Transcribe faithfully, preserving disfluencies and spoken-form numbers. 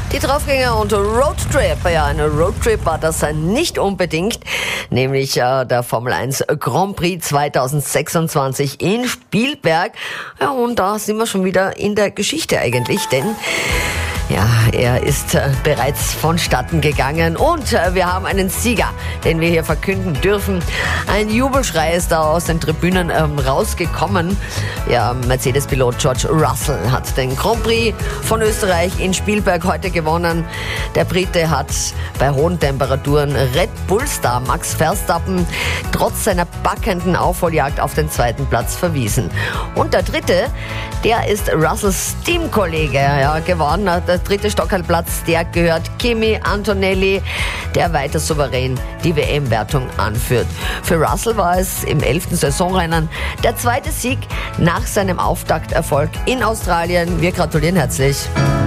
Die Draufgänger und Roadtrip. Ja, ein Roadtrip war das nicht unbedingt, nämlich äh, der Formel eins Grand Prix zweitausendsechsundzwanzig in Spielberg. Ja, und da sind wir schon wieder in der Geschichte eigentlich, denn ja, er ist äh, bereits vonstatten gegangen und äh, wir haben einen Sieger, den wir hier verkünden dürfen. Ein Jubelschrei ist da aus den Tribünen ähm, rausgekommen. Ja, Mercedes-Pilot George Russell hat den Grand Prix von Österreich in Spielberg heute gewonnen. Der Brite hat bei hohen Temperaturen Red Bull-Star Max Verstappen trotz seiner packenden Aufholjagd auf den zweiten Platz verwiesen. Und der dritte, der ist Russells Teamkollege, ja, gewonnen. Der dritte Stockerplatz, der gehört Kimi Antonelli, der weiter souverän die W M-Wertung anführt. Für Russell war es im elften Saisonrennen der zweite Sieg nach seinem Auftakterfolg in Australien. Wir gratulieren herzlich.